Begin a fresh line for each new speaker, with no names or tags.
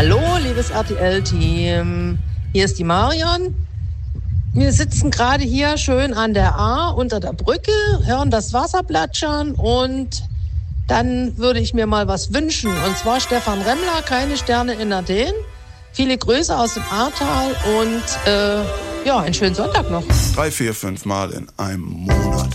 Hallo, liebes RTL-Team. Hier ist die Marion. Wir sitzen gerade hier schön an der Ahr unter der Brücke, hören das Wasser plätschern und dann würde ich mir mal was wünschen. Und zwar Stefan Remmler, keine Sterne in Athen. Viele Grüße aus dem Ahrtal und einen schönen Sonntag noch.
3, 4, 5 Mal in einem Monat.